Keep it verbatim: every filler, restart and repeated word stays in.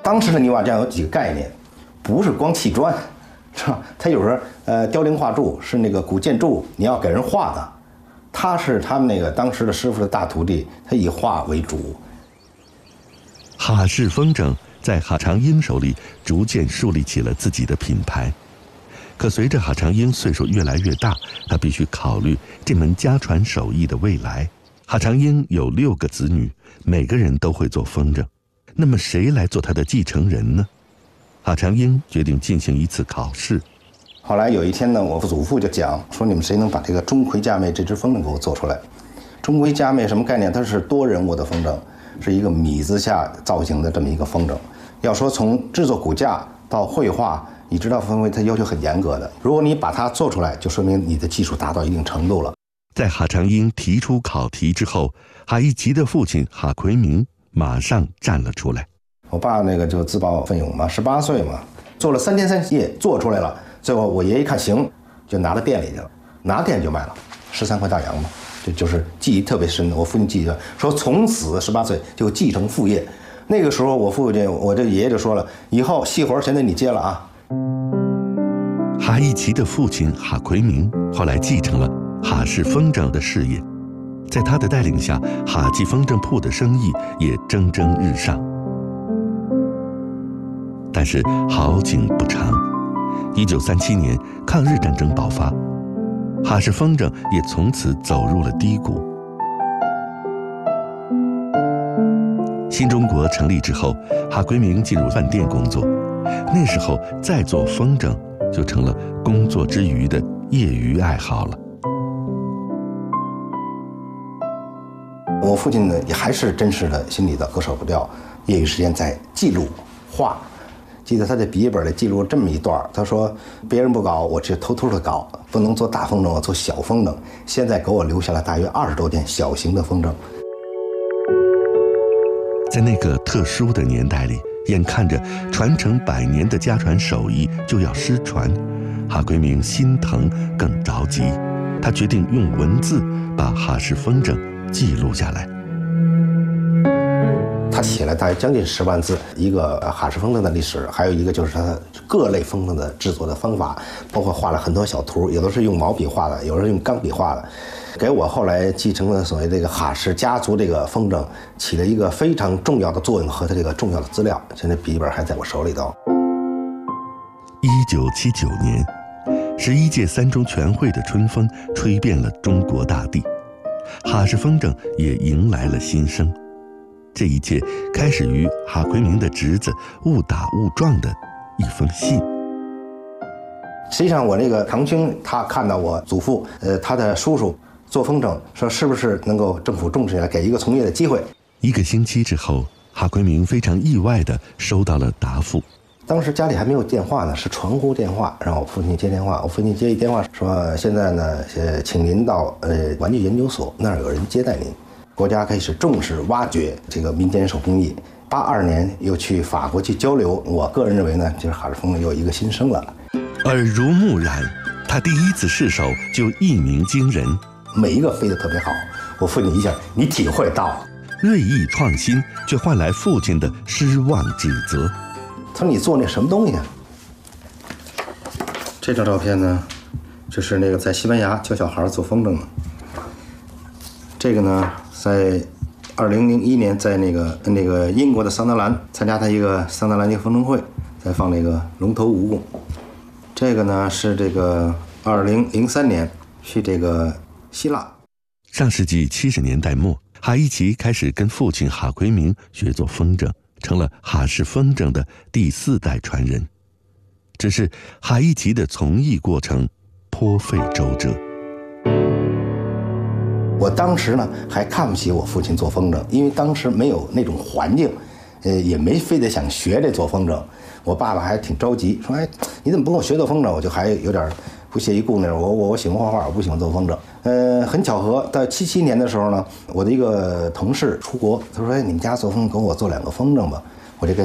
当时的泥瓦匠有几个概念，不是光砌砖，是吧？他有时候呃雕梁画柱是那个古建筑，你要给人画的，他是他们那个当时的师傅的大徒弟，他以画为主。 哈氏风筝在哈长英手里逐渐树立起了自己的品牌。可随着哈长英岁数越来越大，他必须考虑这门家传手艺的未来。哈长英有六个子女，每个人都会做风筝，那么谁来做他的继承人呢？哈长英决定进行一次考试。 后来有一天呢，我祖父就讲说，你们谁能把这个钟馗佳妹这只风筝给我做出来？钟馗佳妹什么概念？它是多人物的风筝，是一个米字下造型的这么一个风筝。要说从制作骨架到绘画，你知道风筝它要求很严格的。如果你把它做出来，就说明你的技术达到一定程度了。 在哈长英提出考题之后，哈一奇的父亲哈奎明马上站了出来。 我爸那个就自报奋勇嘛，十八岁嘛，做了三天三夜做出来了。最后我爷爷一看行，就拿到店里去了，拿店就卖了，十三块大洋嘛。这就是记忆特别深的。我父亲记得说，从此十八岁就继承父业。那个时候我父亲，我这爷爷就说了，以后细活现在你接了啊。 哈一奇的父亲哈奎明后来继承了哈氏风筝的事业，在他的带领下，哈记风筝铺的生意也蒸蒸日上。但是好景不长，一九三七年抗日战争爆发，哈氏风筝也从此走入了低谷。新中国成立之后，哈奎明进入饭店工作，那时候再做风筝就成了工作之余的业余爱好了。 我父亲呢，也还是真实的心里的割舍不掉，业余时间在记录画。记得他在笔记本里记录这么一段，他说：“别人不搞，我只偷偷的搞，不能做大风筝，我做小风筝。现在给我留下了大约二十多件小型的风筝。” 在那个特殊的年代里，眼看着传承百年的家传手艺就要失传，哈奎明心疼更着急。他决定用文字把哈氏风筝记录下来。 他写了大约将近十万字，一个哈氏风筝的历史，还有一个就是他各类风筝的制作的方法，包括画了很多小图，有的是用毛笔画的，有的是用钢笔画的，给我后来继承的所谓这个哈氏家族这个风筝起了一个非常重要的作用和它这个重要的资料。现在笔记本还在我手里头。 一九七九年，十一届三中全会的春风吹遍了中国大地，哈氏风筝也迎来了新生。这一切开始于哈奎明的侄子误打误撞的一封信。 实际上我那个堂兄他看到我祖父呃他的叔叔做风筝，说是不是能够政府重视起来，给一个从业的机会。 一个星期之后，哈奎明非常意外地收到了答复。 当时家里还没有电话呢，是传呼电话，让我父亲接电话。我父亲接一电话说，现在呢呃请您到呃玩具研究所那儿有人接待您。国家开始重视挖掘这个民间手工艺。八二年又去法国去交流，我个人认为呢，就是哈氏风筝又一个新生了。 耳濡目染，他第一次试手就一鸣惊人， 每一个飞得特别好。我父亲一下，你体会到锐意创新，却换来父亲的失望指责。 他说你做那什么东西啊？这张照片呢，就是那个在西班牙教小孩做风筝的。这个呢，在二零零一年在那个那个英国的桑德兰参加他一个桑德兰一个风筝会，在放那个龙头蜈蚣。这个呢是这个二零零三年去这个希腊。 上世纪七十年代末，哈一奇开始跟父亲哈奎明学做风筝，成了哈氏风筝的第四代传人。只是哈一奇的从艺过程颇费周折。 我当时呢还看不起我父亲做风筝，因为当时没有那种环境，呃，也没非得想学这做风筝。我爸爸还挺着急，说：“哎，你怎么不跟我学做风筝？”我就还有点不屑一顾那种。我我我喜欢画画，我不喜欢做风筝。呃，很巧合，到七七年的时候呢，我的一个同事出国，他说：“哎，你们家做风筝，给我做两个风筝吧。”